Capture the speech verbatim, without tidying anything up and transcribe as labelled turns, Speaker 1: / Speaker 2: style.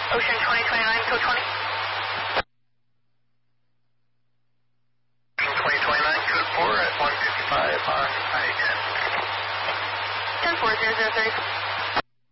Speaker 1: Ocean twenty twenty-nine, code twenty.
Speaker 2: Ocean twenty twenty-nine, code four at one fifty-five on I ten.
Speaker 1: ten four zero zero three.